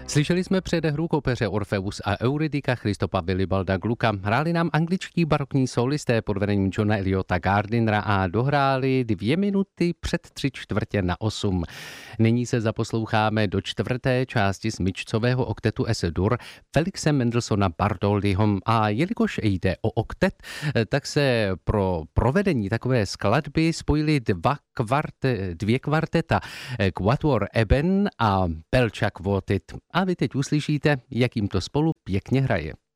Slyšeli jsme předehru koupeře Orfeus a Euridika Christopa Willibalda Glucka. Hráli nám angličtí barokní solisté pod vedením Johna Eliota Gardinera a dohráli 2 minuty před 7:45. Nyní se zaposloucháme do 4. části smyčcového oktetu S-dur Felixe Mendelssohna Bartholdyho. A jelikož jde o oktet, tak se pro provedení takové skladby spojili dvě kvarteta Quatuor Eben a Belčak Quartet. A vy teď uslyšíte, jak jim to spolu pěkně hraje.